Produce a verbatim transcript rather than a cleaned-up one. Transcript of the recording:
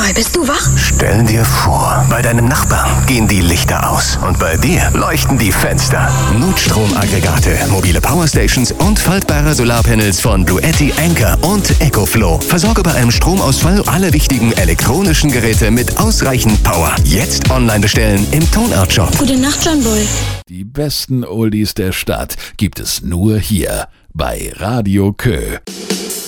Mal, bist du wach? Stell dir vor, bei deinem Nachbarn gehen die Lichter aus und bei dir leuchten die Fenster. Notstromaggregate, mobile Powerstations und faltbare Solarpanels von Bluetti, Anker und EcoFlow. Versorge bei einem Stromausfall alle wichtigen elektronischen Geräte mit ausreichend Power. Jetzt online bestellen im Tonart-Shop. Gute Nacht, John Boy. Die besten Oldies der Stadt gibt es nur hier bei Radio Kö.